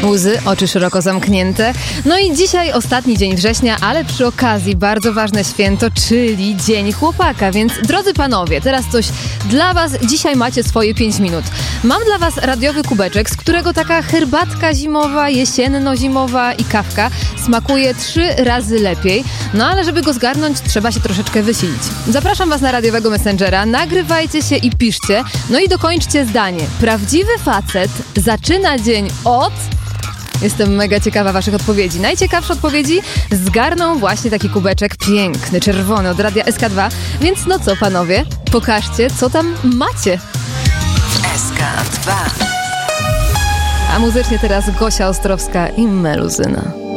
Łzy, oczy szeroko zamknięte. No i dzisiaj ostatni dzień września, ale przy okazji bardzo ważne święto, czyli Dzień Chłopaka. Więc drodzy panowie, teraz coś dla was. Dzisiaj macie swoje 5 minut. Mam dla was radiowy kubeczek, z którego taka herbatka zimowa, jesienno-zimowa i kawka smakuje 3 razy lepiej. No ale żeby go zgarnąć, trzeba się troszeczkę wysilić. Zapraszam was na radiowego Messengera, nagrywajcie się i piszcie. No i dokończcie zdanie. Prawdziwy facet zaczyna dzień od... Jestem mega ciekawa waszych odpowiedzi. Najciekawsze odpowiedzi zgarną właśnie taki kubeczek piękny, czerwony od Radia SK2. Więc no co panowie, pokażcie co tam macie. SK2. A muzycznie teraz Gosia Ostrowska i Meluzyna.